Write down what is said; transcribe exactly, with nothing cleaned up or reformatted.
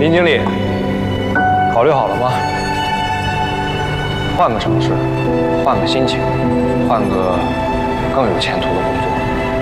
林经理，考虑好了吗？换个城市，换个心情，换个更有前途的工作。